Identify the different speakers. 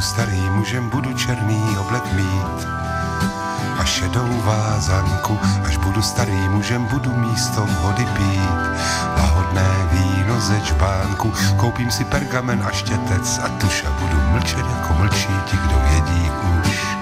Speaker 1: starý mužem, budu černý oblek mít a šedou vázanku. Až budu starý mužem, budu místo vody pít lahodné víno ze čbánku. Koupím si pergamen a štětec a tuš a budu mlčet, jako mlčí ti, kdo vědí už.